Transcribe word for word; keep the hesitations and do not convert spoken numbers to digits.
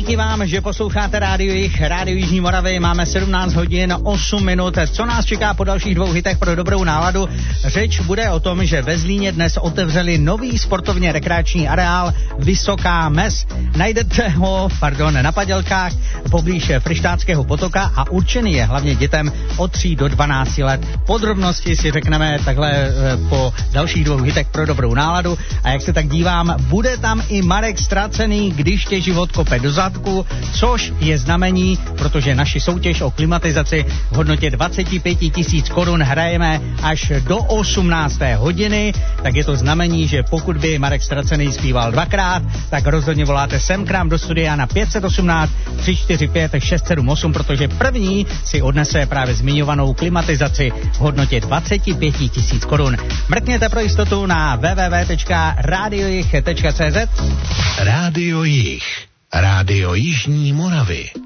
díky vám, že posloucháte Rádio Jih, Rádio Jižní Moravy. Máme sedmnáct hodin osm minut. Co nás čeká po dalších dvou hitech pro dobrou náladu? Řeč bude o tom, že ve Zlíně dnes otevřeli nový sportovně rekreační areál Vysoká Mez. Najdete ho, pardon, na padělkách poblíž Fryštátského potoka a určený je hlavně dětem od tří do dvanácti let. Podrobnosti si řekneme takhle po dalších dvou hitech pro dobrou náladu. A jak se tak dívám, bude tam i Marek Ztracený, když tě život kope do zadku, což je znamení, protože naši soutěž o klimatizaci v hodnotě dvacet pět tisíc korun hrajeme až do osmnácté hodiny, tak je to znamení, že pokud by Marek Ztracený zpíval dvakrát, tak rozhodně voláte sem k nám do studia na pět set osmnáct tři čtyři pět šest sedm osm, protože první si odnese právě zmiňovanou klimatizaci v hodnotě dvacet pět tisíc korun. Mrkněte pro jistotu na w w w tečka radio jih tečka c z. Rádio Jih, Rádio Jižní Moravy.